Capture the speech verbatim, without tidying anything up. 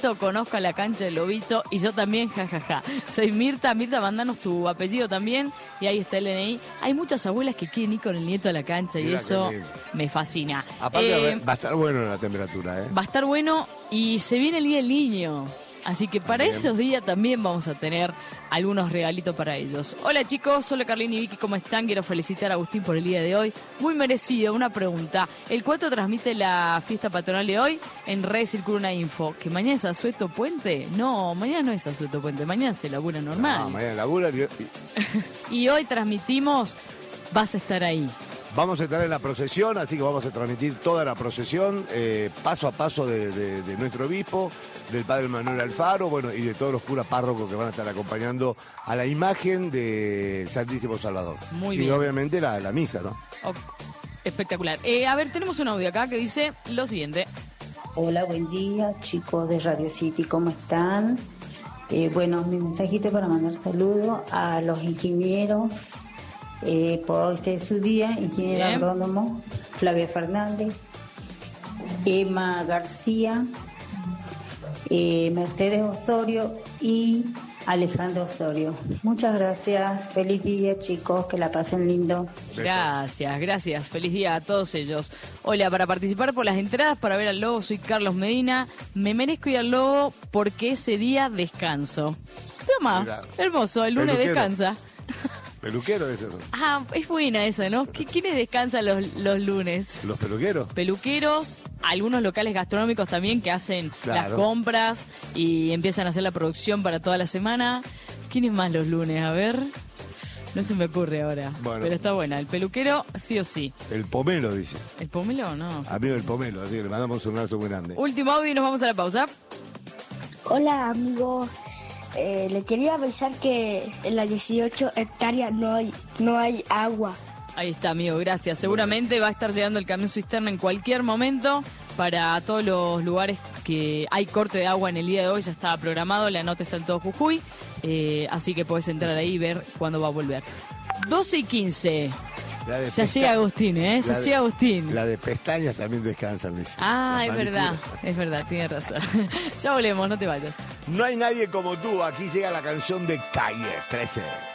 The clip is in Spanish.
Lobito, conozco a la cancha del Lobito y yo también, jajaja. Ja, ja. Soy Mirta, Mirta, mandanos tu apellido también y ahí está el N I. Hay muchas abuelas que quieren ir con el nieto a la cancha y Mira eso me fascina. Aparte Eh, va a estar bueno la temperatura, ¿eh? Va a estar bueno y se viene el Día del Niño. Así que para Bien. esos días también vamos a tener algunos regalitos para ellos. Hola chicos, hola Carlini y Vicky, ¿cómo están? Quiero felicitar a Agustín por el día de hoy. Muy merecido, una pregunta. ¿El cuatro transmite la fiesta patronal de hoy? En redes circula una info. ¿Que mañana es Asueto Puente? No, mañana no es Asueto Puente, mañana se labura normal. No, mañana labura. Y... y hoy transmitimos, vas a estar ahí. Vamos a estar en la procesión, así que vamos a transmitir toda la procesión, eh, paso a paso de, de, de nuestro obispo, del padre Manuel Alfaro, bueno, y de todos los curas párrocos que van a estar acompañando a la imagen de Santísimo Salvador. Muy y bien. Y obviamente la, la misa, ¿no? Oh, espectacular. Eh, a ver, tenemos un audio acá que dice lo siguiente. Hola, buen día, chicos de Radio City, ¿cómo están? Eh, bueno, mi mensajito para mandar saludos a los ingenieros. Eh, por hoy ser su día, ingeniero Bien. agrónomo Flavia Fernández, Emma García, eh, Mercedes Osorio y Alejandro Osorio. Muchas gracias, feliz día chicos, que la pasen lindo. Gracias, gracias. Feliz día a todos ellos. Hola, para participar por las entradas para ver al Lobo, soy Carlos Medina. Me merezco ir al Lobo porque ese día descanso. Toma, Mira. hermoso, el lunes Peluquero. descansa. ¿Peluquero ese, no? Ah, es buena esa, ¿no? ¿Qui- ¿Quiénes descansan los, los lunes? ¿Los peluqueros? Peluqueros, algunos locales gastronómicos también que hacen las Claro. compras y empiezan a hacer la producción para toda la semana. ¿Quiénes más los lunes? A ver, no se me ocurre ahora, Bueno. pero está buena. El peluquero, sí o sí. El pomelo, dice. ¿El pomelo no? Amigo el pomelo, así que le mandamos un abrazo muy grande. Último audio y nos vamos a la pausa. Hola amigos, eh, le quería avisar que en las dieciocho hectáreas no hay, no hay agua. Ahí está, amigo, gracias. Seguramente va a estar llegando el camión cisterna en cualquier momento para todos los lugares que hay corte de agua en el día de hoy. Ya estaba programado, la nota está en todo Jujuy, eh, así que puedes entrar ahí y ver cuándo va a volver. doce y quince. La de Ya pesta- llega Agustín, ¿eh? Ya la de- llega Agustín. La de pestañas también descansan, dice. Ah, La es manicura. verdad, es verdad, tienes razón. Ya volvemos, no te vayas. No hay nadie como tú. Aquí llega la canción de Calle trece.